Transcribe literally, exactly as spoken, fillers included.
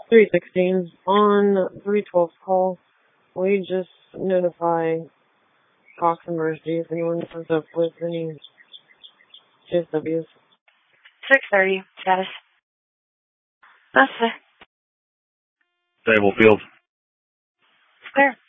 three sixteen. On three twelve call, we just notify Cox and Mercy if anyone comes up with any J S Ws. six thirty, status. That's it. Stable field. Clear.